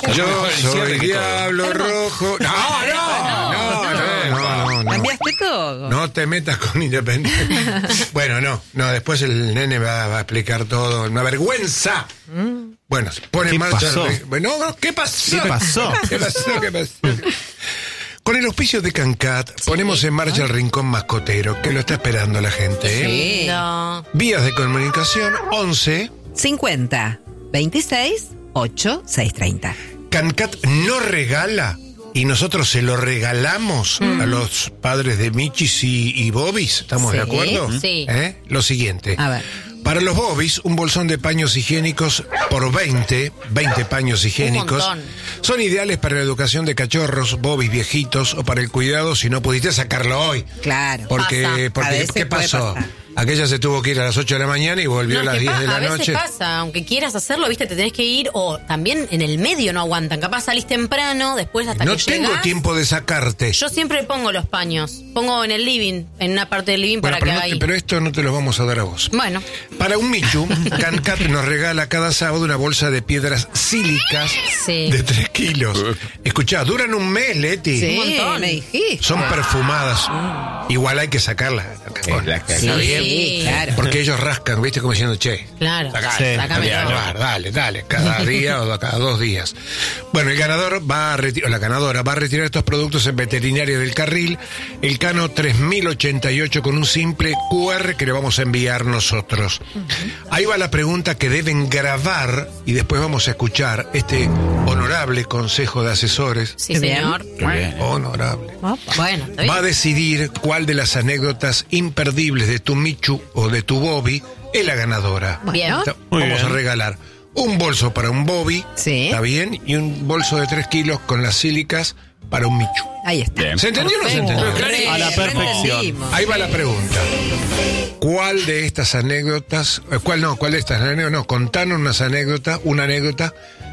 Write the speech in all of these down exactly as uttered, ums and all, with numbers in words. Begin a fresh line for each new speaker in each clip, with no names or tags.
Yo soy Diablo Rojo. No, no, no, no, no, no.
Cambiaste todo.
No te metas con Independiente. Bueno, no, no, después el nene va, va a explicar todo. Una vergüenza. Mm. Bueno, se pone en marcha.
Pasó?
El... No, no, ¿qué pasó?
¿Qué pasó?
¿Qué pasó? ¿Qué pasó? Con el auspicio de Cancat, sí, ponemos en marcha el rincón mascotero, que lo está esperando la gente, ¿eh?
Sí. No.
Vías de comunicación, once
cincuenta veintiséis ocho seiscientos treinta.
Cancat no regala y nosotros se lo regalamos mm. a los padres de Michis y, y Bobis. ¿Estamos
sí,
de acuerdo?
Sí.
¿Eh? Lo siguiente.
A ver.
Para los Bobis, un bolsón de paños higiénicos por veinte, veinte paños higiénicos. Son ideales para la educación de cachorros, Bobis viejitos o para el cuidado si no pudiste sacarlo hoy.
Claro.
Porque, porque ¿qué pasó? Aquella se tuvo que ir a las ocho de la mañana y volvió
no,
a las diez
pa-
de la
a
noche.
A veces pasa, aunque quieras hacerlo, viste, te tenés que ir, o también en el medio no aguantan. Capaz salís temprano, después hasta
no
que
tengo
llegás.
tiempo de sacarte.
Yo siempre pongo los paños. Pongo en el living, en una parte del living
bueno,
para
pero
que
no
haga
te,
ahí.
Pero esto no te lo vamos a dar a vos.
Bueno.
Para un Michu, Cancat nos regala cada sábado una bolsa de piedras sílicas
sí.
de tres kilos. Escuchá, duran un mes, Leti.
Sí,
un montón.
me dijiste.
Son perfumadas. Igual hay que sacarlas.
Sí, sí, claro.
Porque ellos rascan, ¿viste? Como diciendo, che.
Claro.
Sacale,
Sí.
sacame,
Sacame
dale, dale, dale, cada día o cada dos días. Bueno, el ganador va a retirar, la ganadora va a retirar estos productos en Veterinaria del Carril, el Cano tres mil ochenta y ocho con un simple cu erre que le vamos a enviar nosotros. Uh-huh. Ahí va la pregunta que deben grabar y después vamos a escuchar este honorable consejo de asesores.
Sí, señor.
Honorable.
Bueno, está bien.
Va a decidir cuál de las anécdotas imperdibles de tu Michu o de tu Bobby es la ganadora.
Bien.
Muy Vamos bien. a regalar un bolso para un Bobby,
sí.
¿está bien? Y un bolso de tres kilos con las sílicas para un Michu.
Ahí está.
Bien. ¿Se entendió o no se entendió?
Re, a la perfección.
Ahí va la pregunta. ¿Cuál de estas anécdotas, cuál no, cuál de estas anécdotas, no, contanos unas anécdotas, una anécdota.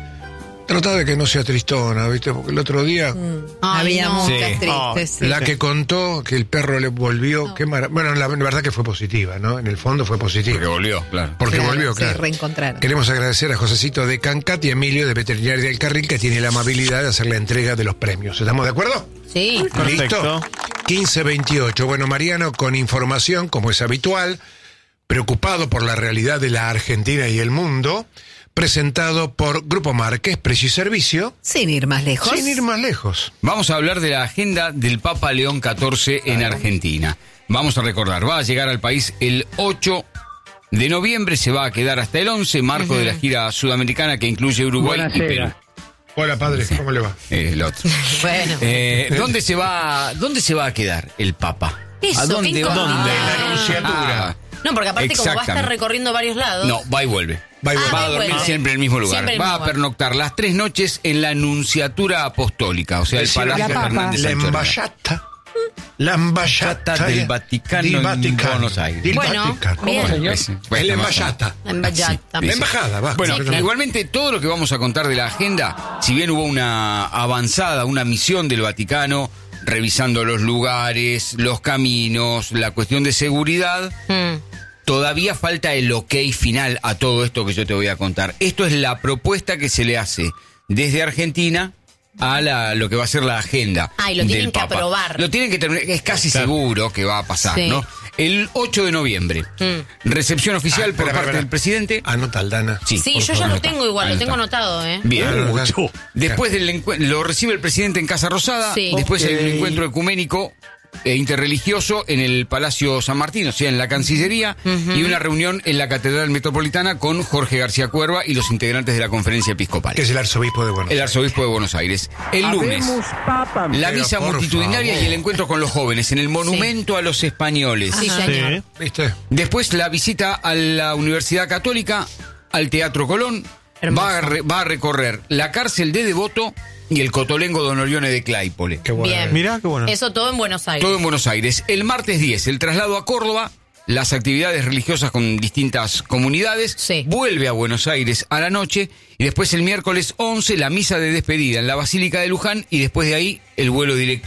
Trata de que no sea tristona, ¿viste? Porque el otro día...
Mm. Había
no.
muchas
Sí.
tristes.
Oh,
sí.
La que contó que el perro le volvió...
No.
Qué mara... Bueno, la, la verdad que fue positiva, ¿no? En el fondo fue positiva.
Porque volvió, claro.
Porque
Claro,
volvió,
se
claro.
reencontraron.
Queremos agradecer a Josecito de Cancat y a Emilio de Veterinaria del Carril, que tiene la amabilidad de hacer la entrega de los premios. ¿Estamos de acuerdo?
Sí.
Perfecto.
¿Listo? quince veintiocho. Bueno, Mariano, con información, como es habitual, preocupado por la realidad de la Argentina y el mundo, presentado por Grupo Márquez, Precio y Servicio.
Sin ir más lejos.
Sin ir más lejos.
Vamos a hablar de la agenda del Papa León catorce en Argentina. Vamos a recordar, va a llegar al país el ocho de noviembre, se va a quedar hasta el once, marco uh-huh. de la gira sudamericana que incluye Uruguay
Buenas
y Perú.
llegas.
Hola, padre, ¿cómo le va?
Eh, el otro.
Bueno.
Eh, ¿dónde se va, dónde se va a quedar el Papa?
Eso,
¿A dónde
qué
va?
incógnita.
En la Anunciatura.
Ah,
No, porque aparte como va a estar
exactamente.
recorriendo varios lados.
No, va y vuelve.
Va y
Ah,
vuelve.
Va a
va y
dormir
vuelve.
siempre en el mismo lugar.
Siempre en el
Va
mismo
a
lugar.
pernoctar las tres noches en la Nunciatura Apostólica, o sea, el
Sí,
Palacio
la
Fernández
La
Sanchorena.
embajata. La embajata
del Vaticano
del
en
Vaticano.
Buenos Aires.
Del
Bueno,
Vaticano.
bien.
¿Cómo, señor?
Ese,
Es
bueno,
la
más o menos.
embajata.
La embajata.
La embajada, va.
Bueno,
Sí, claro.
igualmente todo lo que vamos a contar de la agenda, si bien hubo una avanzada, una misión del Vaticano, revisando los lugares, los caminos, la cuestión de seguridad,
Mm.
todavía falta el ok final a todo esto que yo te voy a contar. Esto es la propuesta que se le hace desde Argentina a la, lo que va a ser la agenda.
Ah, y lo
del
tienen que
Papa.
aprobar.
Lo tienen que terminar, es casi seguro que va a pasar,
Sí.
¿no? El ocho de noviembre,
Mm.
recepción oficial
Ah,
por
espera,
parte
espera.
del presidente.
Anota, Aldana.
Sí,
Sí,
por
yo
favor,
ya lo
anota.
tengo igual, lo
Anota.
tengo anotado, ¿eh?
Bien.
Mucho.
Después del encuentro, lo recibe el presidente en Casa Rosada,
Sí.
después
Ok.
el encuentro ecuménico e interreligioso en el Palacio San Martín, o sea, en la Cancillería,
Ujú.
y una reunión en la Catedral Metropolitana con Jorge García Cuerva y los integrantes de la Conferencia Episcopal.
Que es el arzobispo de Buenos
El
Aires.
arzobispo de Buenos Aires. El lunes,
Habemos papa.
la
Pero
misa
por
multitudinaria
favor.
y el encuentro con los jóvenes en el Monumento a los Españoles.
Sí,
Ajá.
señor.
Sí.
¿Viste?
Después la visita a la Universidad Católica, al Teatro Colón,
Hermoso.
va a, re- va a recorrer la cárcel de Devoto y el Cotolengo Don Orione de Claypole.
Qué bueno.
Bien.
Mirá qué bueno.
Eso todo en Buenos Aires.
Todo en Buenos Aires. El martes diez, el traslado a Córdoba, las actividades religiosas con distintas comunidades.
Sí.
Vuelve a Buenos Aires a la noche. Y después el miércoles once, la misa de despedida en la Basílica de Luján. Y después de ahí, el vuelo directo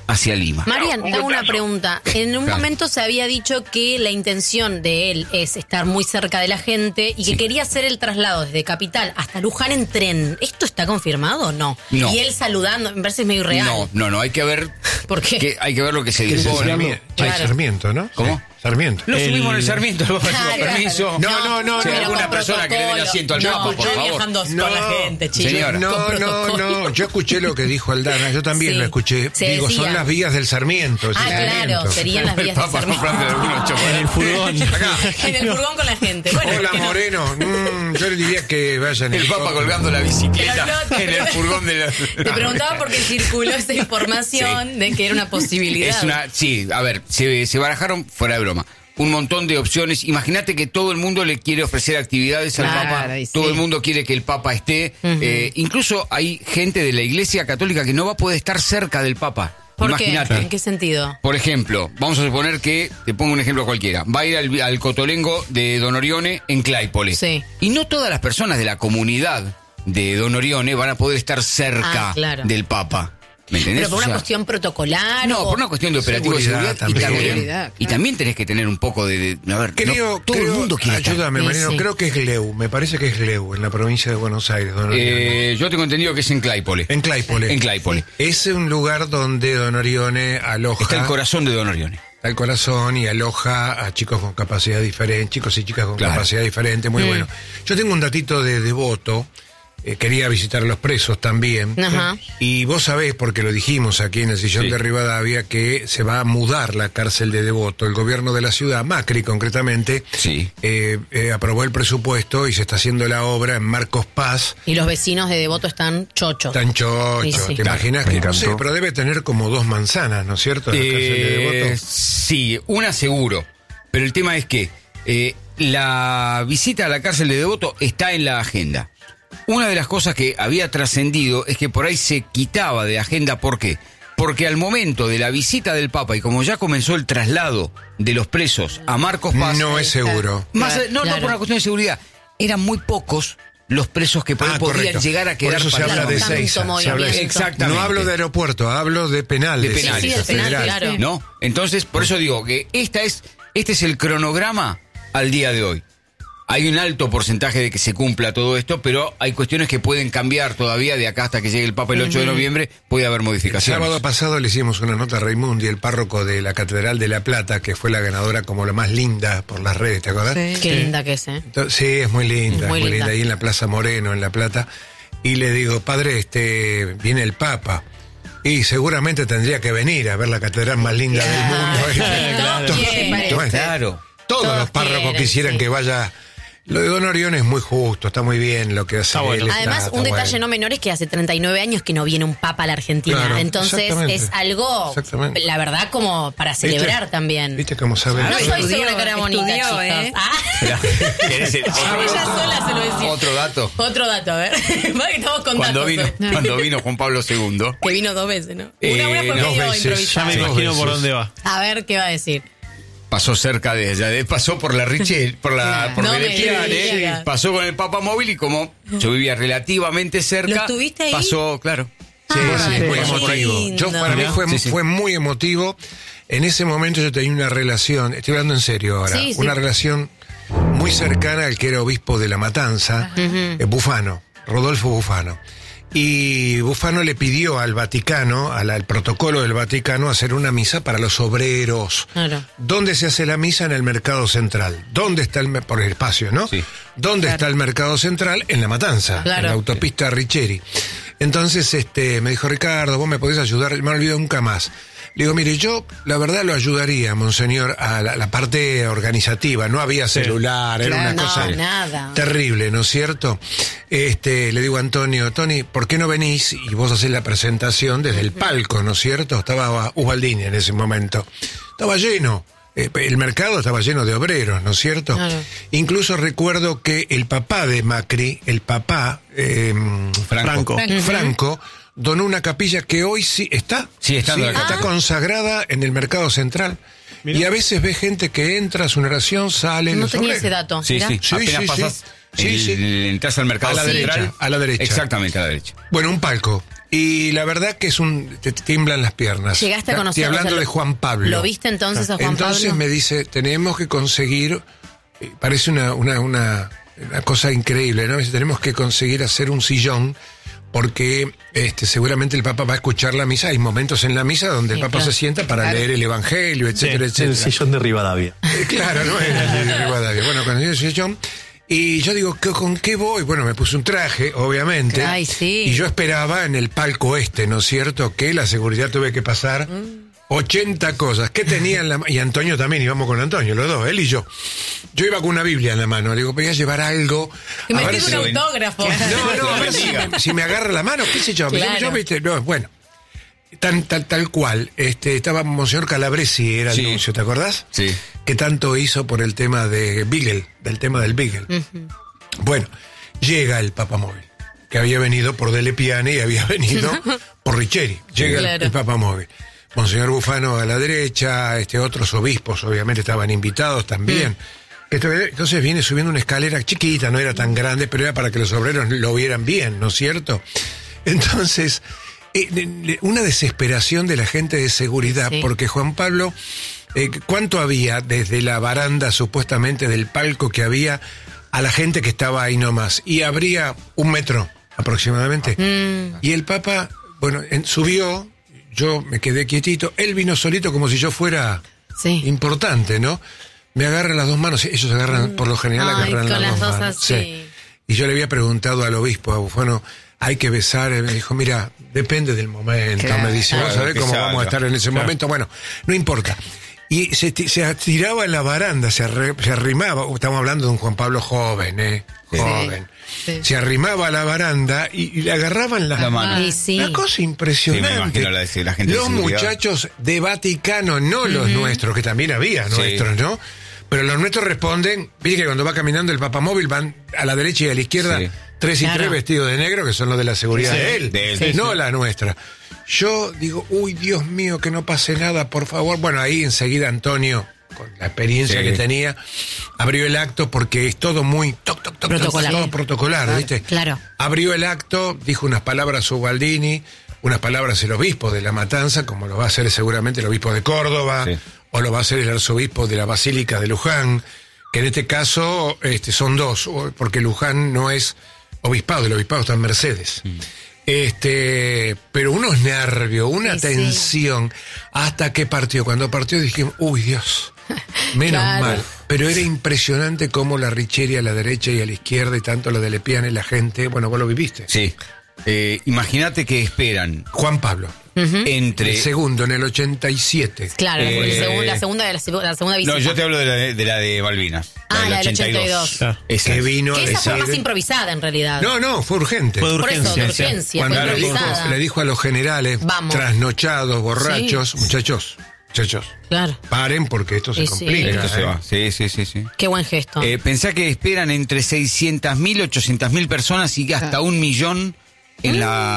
hacia Lima.
Marian, te hago una pregunta. En un
Claro.
momento se había dicho que la intención de él es estar muy cerca de la gente y que
Sí.
quería hacer el traslado desde Capital hasta Luján en tren. ¿Esto está confirmado o no?
No.
Y él saludando, me parece medio irreal.
No, no, no, hay que ver.
¿Por qué?
que- hay que ver lo que se
Que es el
dice.
Sarmiento,
Claro.
Ay, Sarmiento, ¿no?
¿Cómo?
Sí, Sarmiento.
Lo subimos en el
El-
Sarmiento, lo
Claro,
permiso.
No, no, no,
Si hay
no.
alguna
con
persona que le dé el
protocolo.
asiento al
no,
Papa, por
yo
favor.
viajando
No.
con la gente, chicos.
Señora.
con
No, no,
protocolo.
no, yo escuché lo que dijo Aldana, yo también
Sí,
lo escuché.
se
Digo,
decía.
son las vías del Sarmiento. ese
Ah, claro,
Sarmiento.
serían las
El
vías de
Papa
Sarmiento.
comprando algunos chocolates.
En el furgón.
Acá.
En el furgón con la gente. Bueno,
Hola,
¿por qué no?
Moreno. Mm, yo le diría que vayan.
El Papa colgando la bicicleta
Pero no, te-
en el furgón de la...
Te preguntaba porque circuló esa información de que era una posibilidad.
Es una, sí, a ver, se, se barajaron, fuera de broma, un montón de opciones. Imagínate que todo el mundo le quiere ofrecer actividades al
Claro,
Papa,
y sí.
todo el mundo quiere que el Papa esté. eh, incluso hay gente de la Iglesia Católica que no va a poder estar cerca del Papa.
¿Por qué?
Imagínate.
¿En qué sentido?
Por ejemplo, vamos a suponer que, te pongo un ejemplo cualquiera, va a ir al, al Cotolengo de Don Orione en Claypole.
Sí.
Y no todas las personas de la comunidad de Don Orione van a poder estar cerca
Ah, claro.
del Papa. ¿Me entendés?
¿Pero por
O
una
sea,
cuestión protocolar?
no,
o-
por una cuestión de operativo de
Seguridad
seguridad, y
también.
también,
Seguridad,
y
claro.
también tenés que tener un poco de... de- a ver,
Creo,
no, todo
creo-
el mundo quiere estar.
ayúdame,
Sí,
Mariano,
sí.
creo que es Leu, me parece que es Leu, en la provincia de Buenos Aires. Don Orione.
Eh, yo tengo entendido que es en Claypole.
En Claypole.
En Claypole.
Es un lugar donde Don Orione aloja.
Está el corazón de Don Orione.
Está el corazón y aloja a chicos con capacidad diferente, chicos y chicas con
Claro.
capacidad diferente, muy
Mm.
bueno. Yo tengo un datito de devoto, eh, quería visitar a los presos también.
Ajá.
Y vos sabés, porque lo dijimos aquí en el sillón
Sí.
de Rivadavia, que se va a mudar la cárcel de Devoto. El gobierno de la ciudad, Macri concretamente,
Sí.
eh, eh, aprobó el presupuesto y se está haciendo la obra en Marcos Paz.
Y los vecinos de Devoto están chochos.
Tan chocho,
Sí, sí.
¿te imaginas
Me
que no sé,
encantó.
pero debe tener como dos manzanas, ¿no es cierto? La cárcel de
Eh,
Devoto.
sí, una seguro. Pero el tema es que eh, la visita a la cárcel de Devoto está en la agenda. Una de las cosas que había trascendido es que por ahí se quitaba de agenda. ¿Por qué? Porque al momento de la visita del Papa y como ya comenzó el traslado de los presos a Marcos Paz,
No es seguro.
más,
Claro,
no,
claro.
no por una cuestión de seguridad, eran muy pocos los presos que por ahí
Ah,
podían
correcto.
llegar a
Por
quedar
eso se
para
habla de
ese momento.
seis.
Tanto
Se habla de-
movimiento.
Exactamente.
No hablo de aeropuerto, hablo de penales.
De penales.
Sí, sí, del penal,
federal.
claro.
¿No? Entonces, por eso digo que esta es, este es el cronograma al día de hoy. Hay un alto porcentaje de que se cumpla todo esto, pero hay cuestiones que pueden cambiar todavía de acá hasta que llegue el Papa el ocho de noviembre, puede haber
El
modificaciones.
sábado pasado le hicimos una nota a Raimundi, el párroco de la Catedral de La Plata, que fue la ganadora como la más linda por las redes, ¿te acordás?
Sí.
Qué linda que es, ¿eh?
Entonces, sí, es muy linda,
Es muy
es muy linda.
linda.
Ahí en la Plaza Moreno, en La Plata. Y le digo, padre, este, viene el Papa. Y seguramente tendría que venir a ver la catedral más linda del mundo.
Claro.
Todos-
Quieren.
bueno,
Claro.
Todos
Todos
los párrocos
quieren,
quisieran
sí.
que vaya. Lo de Don Orión es muy justo, está muy bien lo que hace
Está bueno.
él. está-
Además,
está
un detalle
bueno.
no menor es que hace treinta y nueve años que no viene un papa a la Argentina.
Claro,
Entonces
exactamente.
es algo,
Exactamente.
la verdad, como para
¿Viste?
celebrar también.
¿Viste cómo sabe?
No
Ah,
soy
estudió,
solo una cara bonita,
estudió,
chicos.
¿eh?
Ah,
¿Querés el-
ella sola se lo decía.
Otro dato.
Otro dato, a ver. Va que estamos con
Cuando
datos
vino,
hoy.
cuando vino Juan Pablo segundo,
Que vino dos veces, ¿no?
Eh,
una, una fue
dos
medio
veces.
Ya
improvisada.
me
Sí,
imagino
dos
por
veces.
dónde va.
A ver qué va a decir.
pasó cerca de ella, de- pasó por la Richel, por la por
No me
Belepiane,
digas.
pasó con el Papa Móvil y como yo vivía relativamente cerca,
¿Lo estuviste ahí?
pasó, claro.
Sí,
Ah,
sí,
qué
muy
lindo.
emotivo. Yo, para mí fue,
Sí, sí.
fue muy emotivo. En ese momento yo tenía una relación, estoy hablando en serio ahora,
Sí, sí.
una relación muy cercana al que era obispo de La Matanza, eh, Bufano, Rodolfo Bufano. Y Bufano le pidió al Vaticano, al, al protocolo del Vaticano, hacer una misa para los obreros.
Claro.
¿Dónde se hace la misa? En el mercado central. ¿Dónde está el mer- por el espacio, no?
Sí.
¿Dónde está el mercado central? En La Matanza,
Claro.
en la autopista Richeri. Entonces, este, me dijo, Ricardo, vos me podés ayudar, me olvido nunca más. Le digo, mire, yo la verdad lo ayudaría, monseñor, a la, la parte organizativa. No había celular, era
Claro,
una
no,
cosa
nada.
terrible, ¿no es cierto? Este, le digo a Antonio, Tony, ¿por qué no venís y vos hacés la presentación desde el palco, ¿no es cierto? Estaba Ubaldini en ese momento. Estaba lleno. Eh, El mercado estaba lleno de obreros, ¿no es cierto?
Claro.
Incluso recuerdo que el papá de Macri, el papá eh,
Franco.
Franco, Franco, donó una capilla que hoy sí está.
Sí, está en la
está
capilla.
consagrada en el mercado central. Y a veces ves gente que entra a su oración, sale.
No
los
tenía
obreros.
ese dato.
Sí,
mirá.
sí,
Sí,
apenas
sí,
pasas,
sí. Sí,
el-
sí.
el- entras al mercado
A la
central.
derecha, a la derecha.
Exactamente, a la derecha.
Bueno, un palco. Y la verdad que es un te tiemblan las piernas.
Llegaste a conocer.
Estoy hablando
o sea,
de Juan Pablo.
¿Lo viste entonces a Juan
Entonces
Pablo?
me dice, tenemos que conseguir, eh, parece una, una, una, una cosa increíble, ¿no? Dice, tenemos que conseguir hacer un sillón porque este, seguramente el Papa va a escuchar la misa. Hay momentos en la misa donde
Sí,
el Papa
claro.
se sienta para
Claro.
leer el Evangelio, etcétera,
Sí,
etcétera.
el sillón de Rivadavia.
Eh, Claro, no era el de Rivadavia. Bueno, cuando yo soy yo, y yo digo, ¿qué- ¿con qué voy? Bueno, me puse un traje, obviamente.
Ay, sí.
Y yo esperaba en el palco este, ¿no es cierto? Que la seguridad tuve que pasar ochenta cosas. ¿Qué tenía en la mano? Y Antonio también, íbamos con Antonio, los dos, él y yo. Yo iba con una Biblia en la mano. Le digo, voy a llevar algo.
Y me
a ver
tengo
si-
un autógrafo.
No, no, a ver si, si me agarra la mano, qué sé yo.
Claro.
Yo, viste, no, bueno. Tan, tal, tal cual. Este, estaba Monseñor Calabresi, era el
Sí.
nuncio, ¿te acordás?
Sí.
Que tanto hizo por el tema de Beagle, del tema del Beagle. Bueno, llega el Papamóvil, que había venido por Dele Piane y había venido por Richeri. Llega el-
Claro.
el, Papamóvil. Monseñor Bufano a la derecha, este otros obispos obviamente estaban invitados también. Esto- entonces viene subiendo una escalera chiquita, no era tan grande, pero era para que los obreros lo vieran bien, ¿no es cierto? Entonces, eh, le- una desesperación de la gente de seguridad,
Sí.
porque Juan Pablo, eh, ¿cuánto había desde la baranda supuestamente del palco que había a la gente que estaba ahí nomás? Y habría un metro aproximadamente. Y el Papa, bueno, en- subió, yo me quedé quietito, él vino solito como si yo fuera
Sí.
importante, ¿no? Me agarra las dos manos, ellos agarran, por lo general
Ay,
agarran
con
las,
las
dos
dos
manos.
así.
Y yo le había preguntado al obispo, a Bufano, hay que besar, me dijo, mira, depende del momento,
Claro.
me dice, vamos a ver
Claro,
cómo
que
vamos a
salga.
estar en ese momento, bueno, no importa. Y se, ti- se tiraba en la baranda, se, arre- se arrimaba, estamos hablando de un Juan Pablo joven, ¿eh?
Sí.
Joven.
Sí.
Se arrimaba a la baranda y, y le agarraban las
La mano.
Ay, sí.
Una cosa impresionante.
Sí, me imagino la de- la gente de
Los
seguridad.
muchachos de Vaticano, no los nuestros, que también había
Sí.
nuestros, ¿no? Pero los nuestros responden, viste que cuando va caminando el papamóvil van a la derecha y a la izquierda,
Sí.
tres y
Claro.
tres vestidos de negro, que son los de la seguridad
Sí,
de él,
de él.
Sí,
Sí,
no
sí.
la nuestra. Yo digo, uy, Dios mío, que no pase nada, por favor. Bueno, ahí enseguida Antonio, con la experiencia
Sí.
que tenía, abrió el acto porque es todo muy toc, toc, toc,
Protocolar.
todo protocolar, ¿viste?
Claro.
Abrió el acto, dijo unas palabras Ubaldini, unas palabras el obispo de La Matanza, como lo va a hacer seguramente el obispo de Córdoba,
Sí.
o lo va a hacer el arzobispo de la Basílica de Luján, que en este caso este, son dos, o- porque Luján no es obispado, el obispado está en Mercedes. Este, pero unos nervios, una
Sí, sí.
tensión, hasta que partió. Cuando partió dijimos, uy Dios, menos
Claro.
mal. Pero era impresionante cómo la Richeri a la derecha y a la izquierda, y tanto la de Lepiane, la gente, bueno, vos lo viviste.
Sí. Eh, Imagínate que esperan
Juan Pablo,
entre...
el segundo en el ochenta y siete.
Claro,
Eh,
el segun- la segunda de la, seg- la segunda visita.
No, yo te hablo de la de, de la de Malvinas.
Ah, la del
ochenta y dos.
Claro.
Esa
Que
es.
vino
Que
a
esa fue más
decir...
improvisada en realidad.
No, no, fue urgente.
Fue de
Por eso,
urgencia.
de
sí.
urgencia,
Cuando
fue
le dijo,
improvisada.
le dijo a los generales,
Vamos.
trasnochados, borrachos, muchachos, muchachos,
Claro.
paren porque esto se
Y sí.
complica.
Esto se
¿eh?
va. Sí, sí, sí, sí.
Qué buen gesto.
Eh, pensá que esperan entre seiscientas mil, ochocientas mil personas y hasta un millón en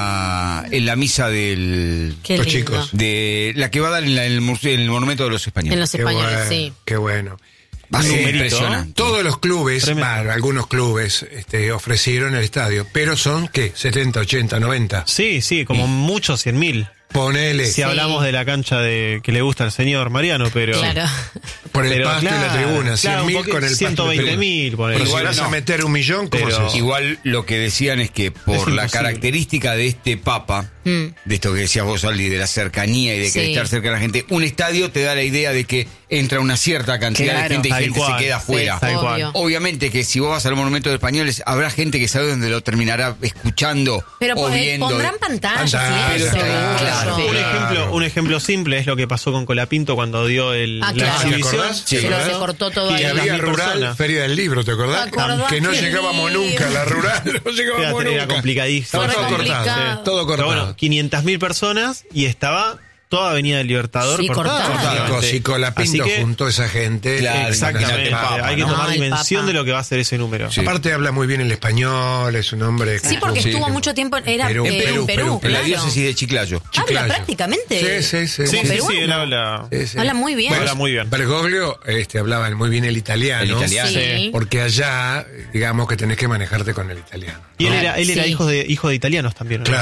la en la misa del
Qué
los
lindo.
chicos.
de la que va a dar en, la- en el, museo- en el monumento de los españoles.
En los
Qué
españoles,
bueno,
sí.
qué bueno.
Va a ser
Sí,
impresionante.
Todos los clubes,
Tremendo.
bueno, algunos clubes este, ofrecieron el estadio, pero son, ¿qué? setenta, ochenta, noventa.
Sí, sí, como muchos cien mil.
Ponele
Si hablamos de la cancha de que le gusta al señor Mariano, pero...
Claro.
por el
pero
pasto y la
claro,
tribuna,
claro,
cien
un
mil
poquito-
con el pasto y la
ciento veinte
tribuna.
mil, ponele.
Pero si
Igual
vas a
no.
meter un millón, ¿cómo
Pero-
haces?
Igual lo que decían es que por
Es
la
imposible.
característica de este Papa,
Mm.
de esto que decías vos, Aldi, de la cercanía y de que
Sí.
estar cerca de la gente, un estadio te da la idea de que entra una cierta cantidad
Claro.
de gente y
Tal
gente
cual.
se queda afuera.
Sí,
Tal
obvio.
cual.
Obviamente que si vos vas al Monumento de Españoles, habrá gente que sabe dónde lo terminará escuchando
Pero
o
pon-
viendo.
pondrán pantallas
Pantallas,
y eso.
claro, claro.
Un,
Sí.
Claro.
ejemplo, un ejemplo simple es lo que pasó con Colapinto cuando dio el,
Ah,
la
claro.
¿Te
exhibición.
acordás?
Sí.
¿Te
Se lo
acordás?
se cortó todo
Y
Y
ahí.
había
había
mil
rural,
personas.
feria del libro, ¿te acordás?
¿Te acordás?
Que no
Qué
llegábamos
lindo.
nunca a la rural, no llegábamos
Era, era
nunca.
complicadísimo.
Estaba todo
Fue
cortado,
complicado.
sí, todo
Pero
cortado.
bueno, quinientas mil personas y estaba toda Avenida del Libertador
Sí,
cortada.
cortada.
prácticamente.
Si Colapinto
Así que-
junto a esa gente.
Claro,
Exactamente.
imagínate, Papa,
Hay que
¿no?
tomar
Ah, el
dimensión
Papa.
de lo que va a ser ese número.
Sí.
Aparte habla muy bien el español, es un hombre...
Sí, porque
Sí.
estuvo mucho tiempo en, era,
Perú,
eh,
Perú,
en Perú,
Perú.
En la
claro.
diócesis de Chiclayo.
Habla
Chiclayo.
prácticamente
Sí, sí, sí.
como
Sí, sí,
peruano.
sí, él habla.
Sí, sí.
Habla muy bien.
Habla muy bien.
Bergoglio este, hablaba muy bien el italiano.
El italiano.
Sí.
Porque allá, digamos que tenés que manejarte con el italiano.
Y él
¿no?
era, él era
Sí.
hijo de hijo de italianos también. ¿no?
Claro,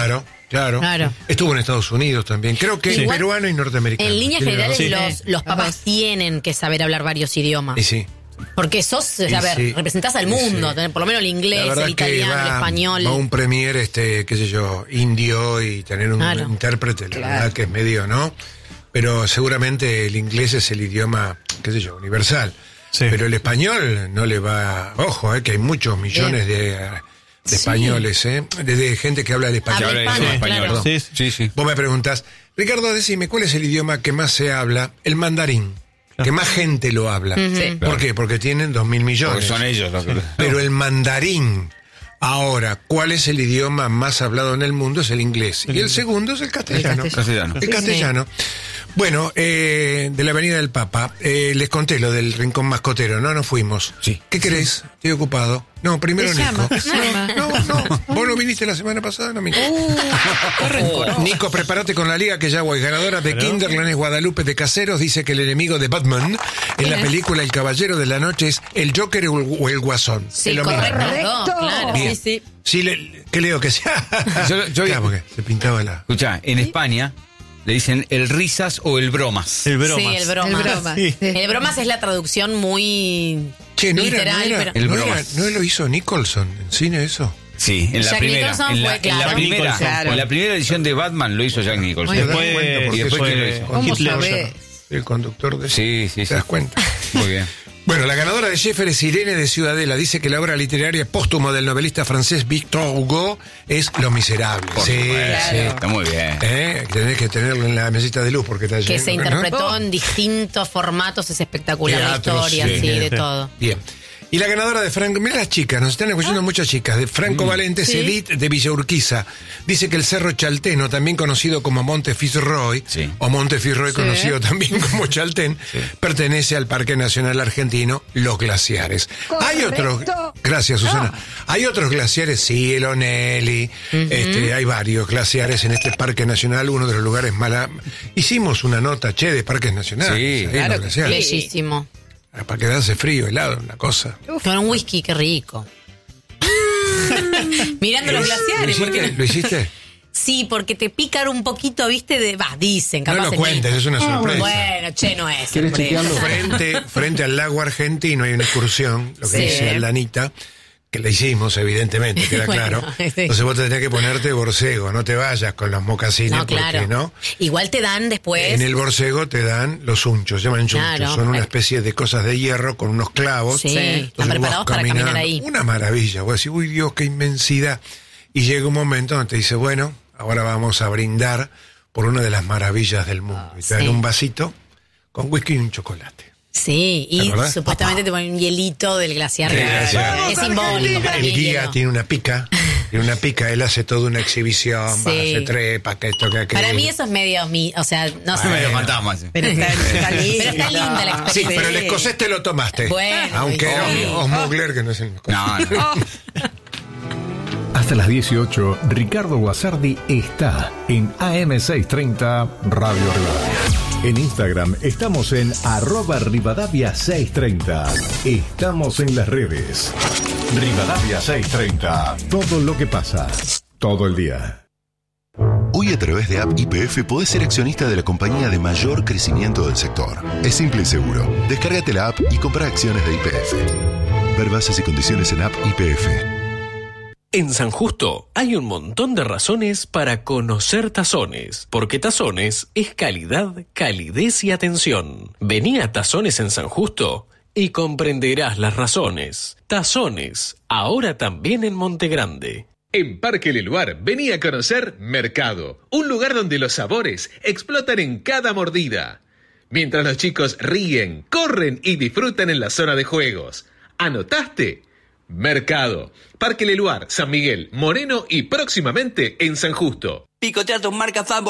Claro.
Claro.
Estuvo en Estados Unidos también. Creo que
Sí.
peruano y norteamericano.
En líneas
Tiene
generales,
razón.
los, los papás tienen que saber hablar varios idiomas.
Y sí.
Porque sos,
Y
a ver,
sí.
representás al
Y
mundo,
sí.
tener por lo menos el
La
inglés,
verdad
el
que
italiano,
va,
el español.
va un premier, este, qué sé yo, indio y tener un
Claro.
intérprete, la
Claro.
verdad que es medio, ¿no? Pero seguramente el inglés es el idioma, qué sé yo, universal.
Sí.
Pero el español no le va... Ojo, eh, que hay muchos millones de, de
Sí.
españoles, ¿eh? De, de gente que habla el español.
Habla
Habla
hispano,
español.
claro.
Sí,
Sí, sí.
Vos me preguntás, Ricardo, decime, ¿cuál es el idioma que más se habla? El mandarín. Que más gente lo habla.
Sí.
¿Por qué? Porque tienen dos mil millones.
Porque son ellos los que...
Pero el mandarín. Ahora, ¿cuál es el idioma más hablado en el mundo? Es el inglés. Y el segundo es el castellano.
El
castellano.
El castellano. Bueno, eh, de la Avenida del Papa, eh, les conté lo del Rincón Mascotero, ¿no? Nos fuimos.
Sí.
¿Qué querés? Estoy ocupado. No, primero
Me llama,
Nico.
me llama.
No, no, no. Vos no viniste la semana pasada, no me Nico, prepárate con la liga que ya voy. Ganadora de Kinderland es Guadalupe de Caseros. Dice que el enemigo de Batman en la película El Caballero de la Noche es el Joker o el, o el Guasón.
Sí,
Es lo mismo,
correcto.
¿no?
Los dos, claro.
Bien.
Sí, sí.
Sí, le, que leo que sea.
Yo- yo-
Claro, porque se pintaba la...
Escuchá, en España le dicen el risas o el bromas.
El bromas.
Sí, el bromas.
El bromas.
Sí.
Sí.
El bromas es la traducción muy
Che, ¿no,
literal,
era, no, era,
pero...
El
no, era-
bromas.
¿no lo hizo Nicholson en cine eso?
Sí, en la
Jack
primera.
Nicholson
En la,
fue,
en la
claro.
primera,
Nicholson
fue.
en la primera edición de Batman lo hizo Jack Nicholson.
Muy
¿Te das
bien.
cuenta? Porque
Y después
fue
quién lo
que-
hizo?
¿Cómo
Heath Ledger,
sabés?
el conductor de...
Sí, sí, sí.
¿Te das cuenta?
Muy bien.
Bueno, la ganadora de Sheffer es Irene de Ciudadela. Dice que la obra literaria póstuma del novelista francés Victor Hugo es Los Miserables.
Por
Sí,
supuesto.
sí.
Está muy bien.
¿Eh? Tenés que tenerlo en la mesita de luz porque está
Que
lleno,
se
¿no?
interpretó en distintos formatos, es espectacular
Teatro,
la historia,
sí.
sí, de
Sí.
todo.
Bien. Y la ganadora de Franco, mira las chicas, nos están escuchando
Ah.
muchas chicas, de Franco Valente,
Sí.
Edith de Villa Urquiza. Dice que el Cerro Chalteno, también conocido como Monte Fitzroy,
Sí.
o Monte Fitzroy
Sí.
conocido también como Chaltén, pertenece al Parque Nacional Argentino Los Glaciares. Hay otros, gracias Susana, hay otros glaciares, sí, el Onelli, este, hay varios glaciares en este Parque Nacional, uno de los lugares mala. Hicimos una nota, che, de parques nacionales.
Sí,
ahí en
claro
los
que
glaciares.
Bellísimo.
Para quedarse frío, helado, una cosa.
Con un whisky, qué rico. Mirando los
¿Lo
glaciares.
hiciste?
Porque...
¿Lo hiciste?
Sí, porque te pican un poquito, viste, de... Va, dicen,
No
capaz
lo
es
cuentes,
mío.
es una sorpresa.
Bueno, che, no es.
¿Quieres
sorpresa.
chequearlo?
Frente, frente al lago argentino hay una excursión, lo que
Sí.
dice Alanita, que la hicimos, evidentemente, queda
Bueno,
claro.
sí.
Entonces vos te tenés que ponerte borcego, no te vayas con los mocasines,
No,
porque
claro.
no.
Igual te dan después...
En el borcego te dan los unchos, llaman unchos,
Claro.
son una especie de cosas de hierro con unos clavos.
Sí,
Entonces
están
vos
preparados para caminar
caminando,
ahí.
Una maravilla, vos decís, uy Dios, qué inmensidad. Y llega un momento donde te dice, bueno, ahora vamos a brindar por una de las maravillas del mundo. Y te dan
sí.
un vasito con whisky y un chocolate.
Sí,
¿Te
y
acordás?
supuestamente te ponen un hielito del glaciar.
Del glaciar.
Es simbólico para mí.
El guía
hielo.
tiene una pica, tiene una pica, él hace toda una exhibición,
Sí.
va, se trepa, que esto, que aquello.
Para mí eso es medio... mi- O sea, no sé.
Medio fantasma. sí.
Pero está, está lindo.
Pero está linda la
Sí,
experiencia.
pero el escocés te lo tomaste.
Bueno,
Aunque
sí.
Os Mugler, que no es el escocés.
No, no.
Hasta las dieciocho, Ricardo Guasardi está en A M seiscientos treinta Radio Rivadavia. En Instagram estamos en arroba Rivadavia seiscientos treinta. Estamos en las redes. Rivadavia seiscientos treinta. Todo lo que pasa, todo el día.
Hoy a través de App Y P F podés ser accionista de la compañía de mayor crecimiento del sector. Es simple y seguro. Descárgate la app y compra acciones de Y P F. Ver bases y condiciones en App Y P F.
En San Justo hay un montón de razones para conocer Tazones, porque Tazones es calidad, calidez y atención. Vení a Tazones en San Justo y comprenderás las razones. Tazones, ahora también en Monte Grande.
En Parque Leluar, vení a conocer Mercado, un lugar donde los sabores explotan en cada mordida. Mientras los chicos ríen, corren y disfrutan en la zona de juegos. ¿Anotaste? Mercado, Parque Leluar, San Miguel, Moreno y próximamente en San Justo.
Picotea tus marcas favoritas.